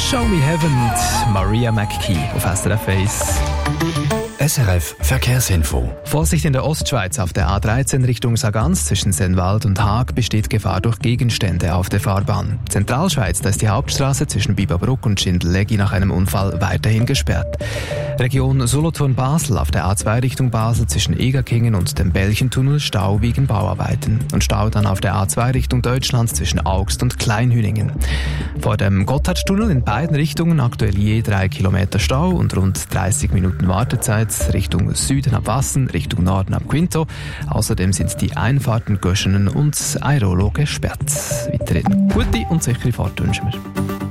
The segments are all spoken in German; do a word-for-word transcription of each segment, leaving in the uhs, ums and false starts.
«Show Me Heaven» mit Maria McKee auf S R F eins. S R F Verkehrsinfo. Vorsicht in der Ostschweiz auf der A dreizehn Richtung Sargans zwischen Sennwald und Haag besteht Gefahr durch Gegenstände auf der Fahrbahn. Zentralschweiz, da ist die Hauptstraße zwischen Bieberbruck und Schindellegi nach einem Unfall weiterhin gesperrt. Region Solothurn-Basel auf der A zwei Richtung Basel zwischen Egerkingen und dem Belchentunnel Stau wegen Bauarbeiten. Und Stau dann auf der A zwei Richtung Deutschland zwischen Augst und Kleinhüningen. Vor dem Gotthardtunnel in beiden Richtungen aktuell je drei Kilometer Stau und rund dreißig Minuten Wartezeit. Richtung Süden ab Wassen, Richtung Norden ab Quinto. Außerdem sind die Einfahrten Göschenen und Airolo gesperrt. Weiterhin gute und sichere Fahrt wünschen wir.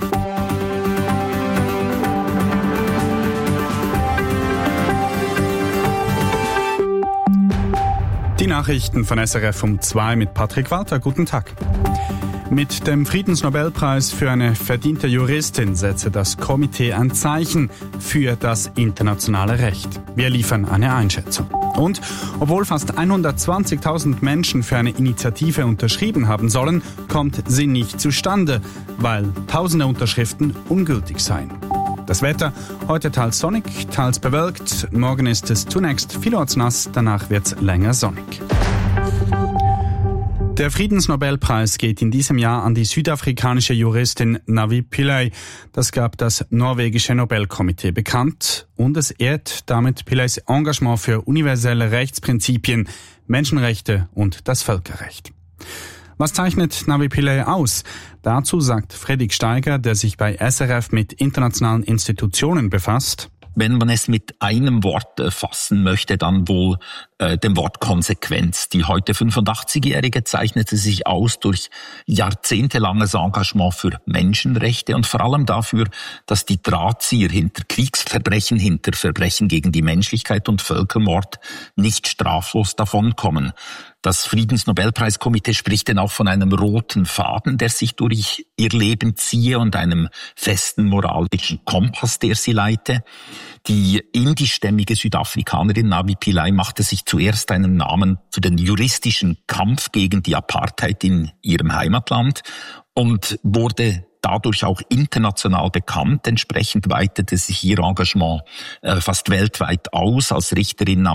Die Nachrichten von S R F um zwei mit Patrick Walter. Guten Tag. Mit dem Friedensnobelpreis für eine verdiente Juristin setze das Komitee ein Zeichen für das internationale Recht. Wir liefern eine Einschätzung. Und obwohl fast hundertzwanzigtausend Menschen für eine Initiative unterschrieben haben sollen, kommt sie nicht zustande, weil tausende Unterschriften ungültig seien. Das Wetter, heute teils sonnig, teils bewölkt. Morgen ist es zunächst vielorts nass, danach wird es länger sonnig. Der Friedensnobelpreis geht in diesem Jahr an die südafrikanische Juristin Navi Pillay. Das gab das norwegische Nobelkomitee bekannt und es ehrt damit Pillays Engagement für universelle Rechtsprinzipien, Menschenrechte und das Völkerrecht. Was zeichnet Navi Pillay aus? Dazu sagt Fredrik Steiger, der sich bei S R F mit internationalen Institutionen befasst. Wenn man es mit einem Wort äh, fassen möchte, dann wohl äh, dem Wort Konsequenz. Die heute fünfundachtzigjährige zeichnete sich aus durch jahrzehntelanges Engagement für Menschenrechte und vor allem dafür, dass die Drahtzieher hinter Kriegsverbrechen, hinter Verbrechen gegen die Menschlichkeit und Völkermord nicht straflos davonkommen. Das Friedensnobelpreiskomitee spricht denn auch von einem roten Faden, der sich durch ihr Leben ziehe und einem festen moralischen Kompass, der sie leite. Die indischstämmige Südafrikanerin Navi Pillay machte sich zuerst einen Namen für den juristischen Kampf gegen die Apartheid in ihrem Heimatland und wurde dadurch auch international bekannt. Entsprechend weitete sich ihr Engagement äh, fast weltweit aus. Als Richterin